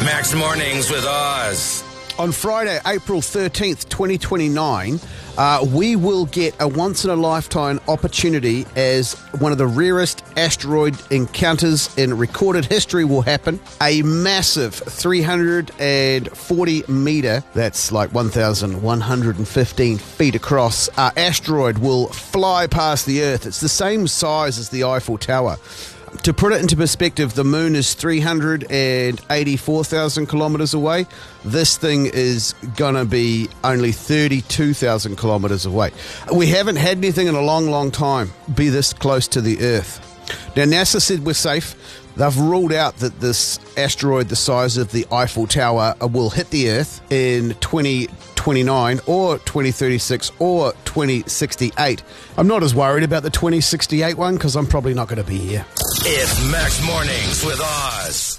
Max Mornings with Oz. On Friday, April 13th, 2029, we will get a once-in-a-lifetime opportunity as one of the rarest asteroid encounters in recorded history will happen. A massive 340-metre, that's like 1,115 feet across, asteroid will fly past the Earth. It's the same size as the Eiffel Tower. To put it into perspective, the moon is 384,000 kilometres away. This thing is going to be only 32,000 kilometres away. We haven't had anything in a long, long time be this close to the Earth. Now, NASA said we're safe. They've ruled out that this asteroid the size of the Eiffel Tower will hit the Earth in 2029 or 2036 or 2068. I'm not as worried about the 2068 one because I'm probably not going to be here. It's Max Mornings with Oz.